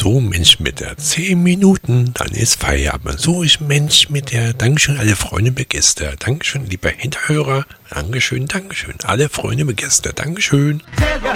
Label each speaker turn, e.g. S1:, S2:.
S1: So, Mensch mit der 10 Minuten, dann ist Feierabend. So ist Mensch mit der. Dankeschön, alle Freunde und Gäste. Dankeschön, lieber Hinterhörer. Dankeschön, Dankeschön. Alle Freunde und Gäste. Dankeschön.